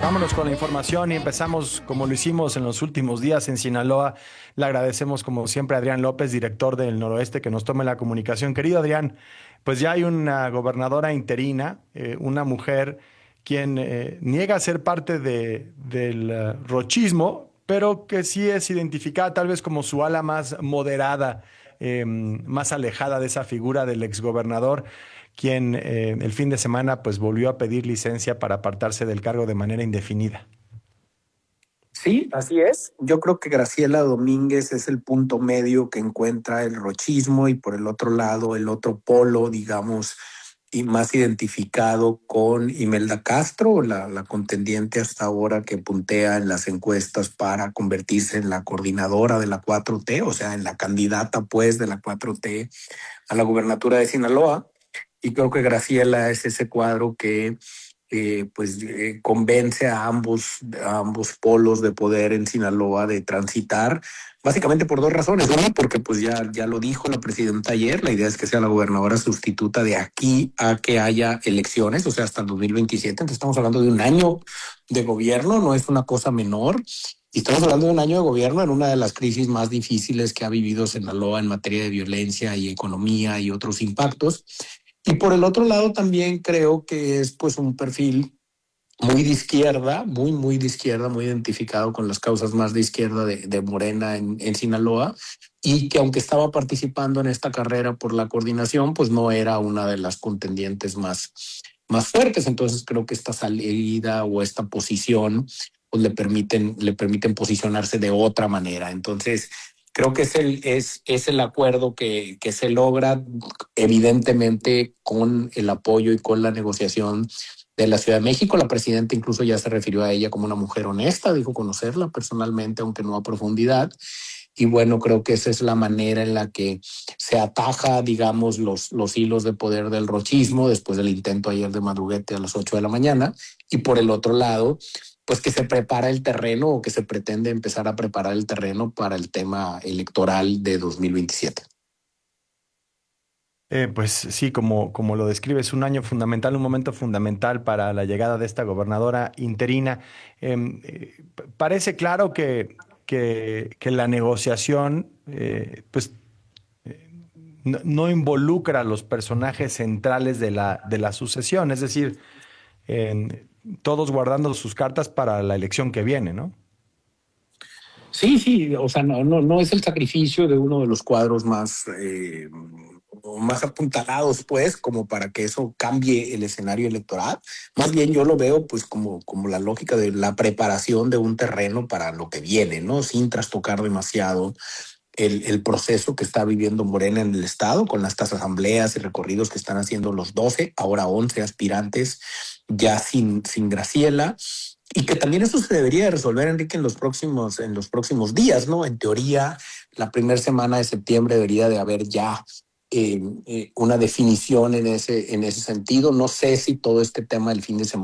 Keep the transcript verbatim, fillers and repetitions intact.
Vámonos con la información y empezamos como lo hicimos en los últimos días en Sinaloa. Le agradecemos como siempre a Adrián López, director del Noroeste, que nos tome la comunicación. Querido Adrián, pues ya hay una gobernadora interina, eh, una mujer quien eh, niega ser parte de, del eh, rochismo, pero que sí es identificada tal vez como su ala más moderada, eh, más alejada de esa figura del exgobernador quien eh, el fin de semana pues volvió a pedir licencia para apartarse del cargo de manera indefinida. Sí, así es. Yo creo que Graciela Domínguez es el punto medio que encuentra el rochismo y por el otro lado el otro polo, digamos, y más identificado con Imelda Castro, la, la contendiente hasta ahora que puntea en las encuestas para convertirse en la coordinadora de la cuatro T, o sea, en la candidata pues de la cuatro T a la gubernatura de Sinaloa. Y creo que Graciela es ese cuadro que eh, pues eh, convence a ambos, a ambos polos de poder en Sinaloa de transitar, básicamente por dos razones. Una, porque pues ya, ya lo dijo la presidenta ayer, la idea es que sea la gobernadora sustituta de aquí a que haya elecciones, o sea, hasta el dos mil veintisiete. Entonces estamos hablando de un año de gobierno, no es una cosa menor. Y estamos hablando de un año de gobierno en una de las crisis más difíciles que ha vivido Sinaloa en materia de violencia y economía y otros impactos. Y por el otro lado también creo que es pues un perfil muy de izquierda, muy, muy de izquierda, muy identificado con las causas más de izquierda de, de Morena en, en Sinaloa, y que aunque estaba participando en esta carrera por la coordinación, pues no era una de las contendientes más, más fuertes. Entonces creo que esta salida o esta posición pues le permiten, le permiten posicionarse de otra manera. Entonces creo que es el, es, es el acuerdo que, que se logra evidentemente con el apoyo y con la negociación de la Ciudad de México. La presidenta incluso ya se refirió a ella como una mujer honesta, dijo conocerla personalmente, aunque no a profundidad. Y bueno, creo que esa es la manera en la que se ataja, digamos, los, los hilos de poder del rochismo después del intento ayer de Madruguete a las ocho de la mañana. Y por el otro lado, pues que se prepara el terreno o que se pretende empezar a preparar el terreno para el tema electoral de dos mil veintisiete. Eh, pues sí, como, como lo describes, un año fundamental, un momento fundamental para la llegada de esta gobernadora interina. Em, eh, p- parece claro que, que, que la negociación eh, pues, no, no involucra a los personajes centrales de la, de la sucesión, es decir, en- todos guardando sus cartas para la elección que viene, ¿no? Sí, sí, o sea, no, no, no es el sacrificio de uno de los cuadros más, eh, más apuntalados, pues, como para que eso cambie el escenario electoral. Más bien yo lo veo, pues, como, como la lógica de la preparación de un terreno para lo que viene, ¿no? Sin trastocar demasiado el, el proceso que está viviendo Morena en el Estado, con estas asambleas y recorridos que están haciendo los doce, ahora once aspirantes, ya sin, sin Graciela. Y que también eso se debería de resolver, Enrique, en los próximos, en los próximos días, ¿no? En teoría, la primera semana de septiembre debería de haber ya eh, eh, una definición en ese, en ese sentido. No sé si todo este tema del fin de semana